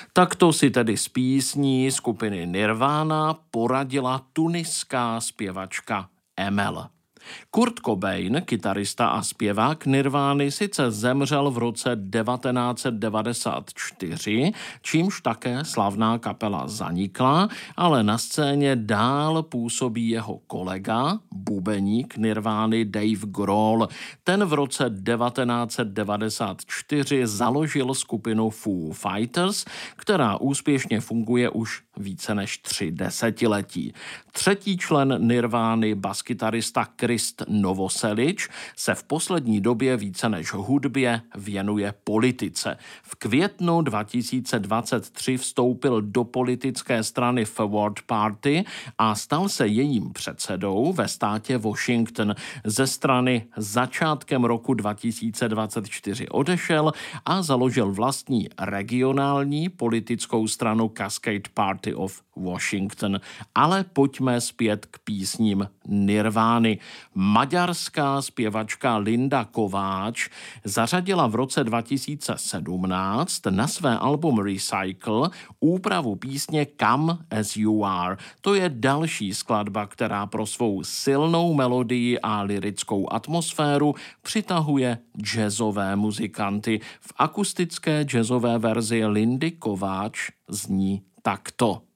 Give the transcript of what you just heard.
Takto si tedy z písní skupiny Nirvana poradila tuniská zpěvačka Amel. Kurt Cobain, kytarista a zpěvák Nirvány, sice zemřel v roce 1994, čímž také slavná kapela zanikla, ale na scéně dál působí jeho kolega, bubeník Nirvány Dave Grohl. Ten v roce 1994 založil skupinu Foo Fighters, která úspěšně funguje už více než 3 desetiletí. Třetí člen Nirvány, baskytarista Krist Novoselic, se v poslední době více než hudbě věnuje politice. V květnu 2023 vstoupil do politické strany Forward Party a stal se jejím předsedou ve státě Washington. Ze strany začátkem roku 2024 odešel a založil vlastní regionální politickou stranu Cascade Party of Washington. Ale pojďme zpět k písním Nirvány. Maďarská zpěvačka Linda Kováč zařadila v roce 2017 na své album Recycle úpravu písně Come As You Are. To je další skladba, která pro svou silnou melodii a lyrickou atmosféru přitahuje jazzové muzikanty. V akustické jazzové verzi Lindy Kováč zní takto.